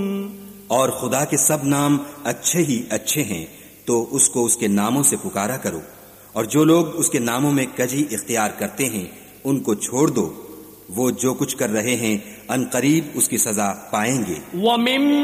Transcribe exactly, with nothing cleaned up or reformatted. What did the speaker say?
और खुदा के सब नाम अच्छे ही अच्छे हैं, तो उसको उसके नामों से पुकारा करो। और जो लोग उसके नामों में कजी इख्तियार करते हैं, उनको छोड़ दो। वो जो कुछ कर रहे हैं अनकरीब उसकी सजा पाएंगे।